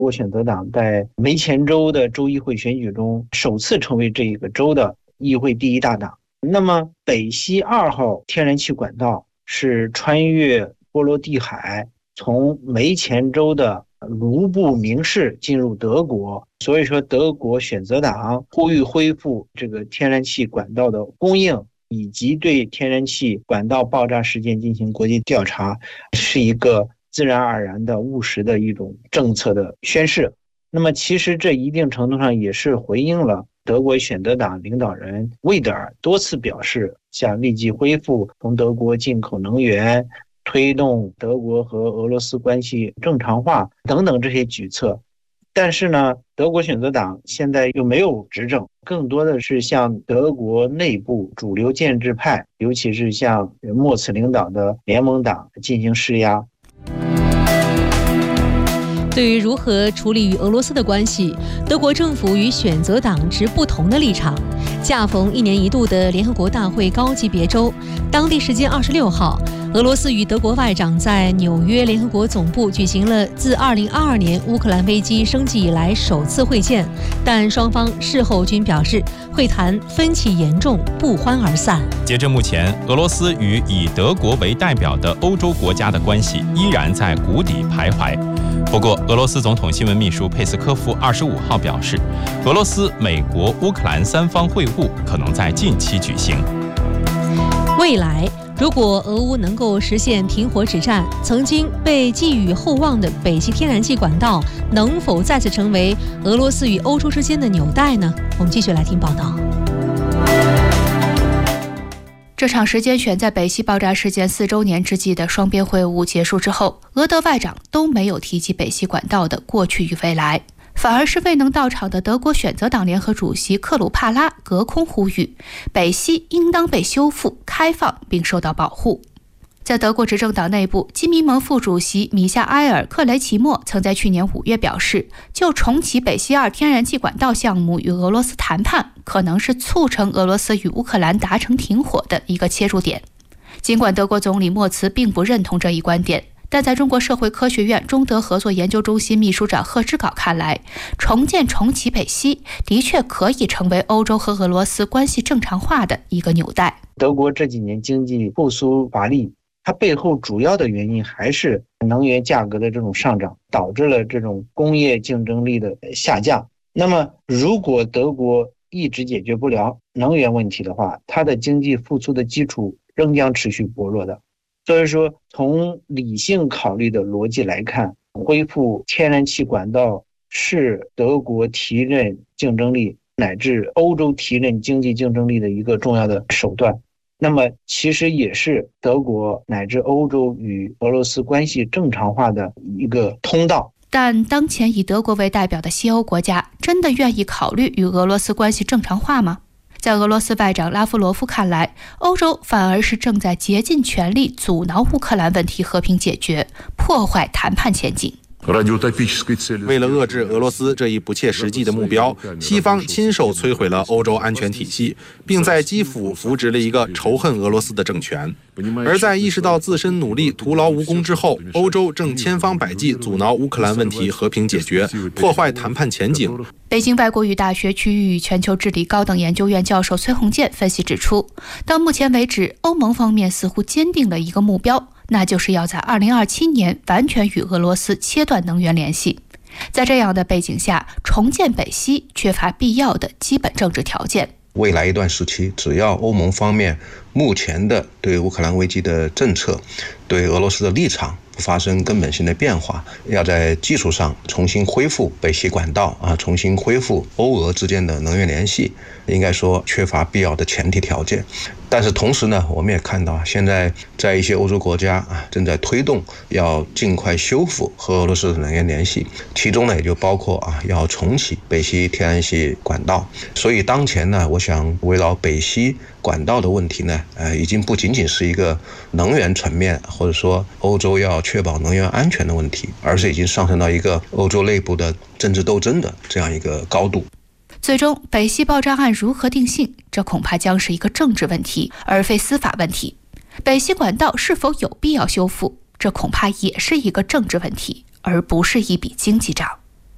国选择党在梅前州的州议会选举中首次成为这个州的议会第一大党。那么北溪2号天然气管道是穿越波罗的海，从梅前州的卢布明市进入德国，所以说德国选择党呼吁恢复这个天然气管道的供应，以及对天然气管道爆炸事件进行国际调查，是一个自然而然的务实的一种政策的宣示。那么其实这一定程度上也是回应了德国选择党领导人魏德尔多次表示想立即恢复从德国进口能源，推动德国和俄罗斯关系正常化等等这些举措。但是呢，德国选择党现在又没有执政，更多的是向德国内部主流建制派，尤其是向默茨领导的联盟党进行施压。 对于如何处理与俄罗斯的关系，德国政府与选择党持不同的立场。恰逢1年1度的联合国大会高级别周，当地时间26号，俄罗斯与德国外长在纽约联合国总部举行了自2022年乌克兰危机升级以来首次会见，但双方事后均表示会谈分歧严重，不欢而散。 截至目前，俄罗斯与以德国为代表的欧洲国家的关系依然在谷底徘徊。不过，俄罗斯总统新闻秘书佩斯科夫25号表示，俄罗斯、美国、乌克兰3方会晤可能在近期举行。 未来，如果俄乌能够实现停火止战，曾经被寄予厚望的北溪天然气管道能否再次成为俄罗斯与欧洲之间的纽带呢？我们继续来听报道。 这场时间选在北溪爆炸事件4周年之际的双边会晤结束之后，俄德外长都没有提及北溪管道的过去与未来，反而是未能到场的德国选择党联合主席克鲁帕拉隔空呼吁，北溪应当被修复、开放并受到保护。在德国执政党内部，基民盟副主席米夏埃尔·克雷奇莫曾在去年5月表示，就重启北溪2天然气管道项目与俄罗斯谈判，可能是促成俄罗斯与乌克兰达成停火的一个切入点。尽管德国总理默茨并不认同这一观点，但在中国社会科学院中德合作研究中心秘书长贺之镐看来，重启北溪的确可以成为欧洲和俄罗斯关系正常化的一个纽带。 德国这几年经济复苏乏力，它背后主要的原因还是能源价格的这种上涨，导致了这种工业竞争力的下降。那么如果德国一直解决不了能源问题的话，它的经济复苏的基础仍将持续薄弱的。所以说，从理性考虑的逻辑来看，恢复天然气管道是德国提振竞争力乃至欧洲提振经济竞争力的一个重要的手段。那么其实也是德国乃至欧洲与俄罗斯关系正常化的一个通道。 但当前以德国为代表的西欧国家真的愿意考虑与俄罗斯关系正常化吗？在俄罗斯外长拉夫罗夫看来，欧洲反而是正在竭尽全力阻挠乌克兰问题和平解决，破坏谈判前景。 为了遏制俄罗斯这一不切实际的目标，西方亲手摧毁了欧洲安全体系，并在基辅扶植了一个仇恨俄罗斯的政权。而在意识到自身努力徒劳无功之后，欧洲正千方百计阻挠乌克兰问题和平解决，破坏谈判前景。 北京外国语大学区域与全球治理高等研究院教授崔洪建分析指出，到目前为止，欧盟方面似乎坚定了一个目标，那就是要在2027年完全与俄罗斯切断能源联系。在这样的背景下，重建北溪缺乏必要的基本政治条件。 未来一段时期，只要欧盟方面目前的对乌克兰危机的政策、对俄罗斯的立场不发生根本性的变化，要在技术上重新恢复北溪管道重新恢复欧俄之间的能源联系，应该说缺乏必要的前提条件。但是同时呢，我们也看到现在在一些欧洲国家正在推动要尽快修复和俄罗斯的能源联系，其中呢也就包括要重启北溪天然气管道。所以当前呢，我想围绕北溪管道的问题呢，已经不仅仅是一个能源层面，或者说欧洲要确保能源安全的问题，而是已经上升到一个欧洲内部的政治斗争的这样一个高度。 最终，北溪爆炸案如何定性，这恐怕将是一个政治问题，而非司法问题。北溪管道是否有必要修复，这恐怕也是一个政治问题，而不是一笔经济账。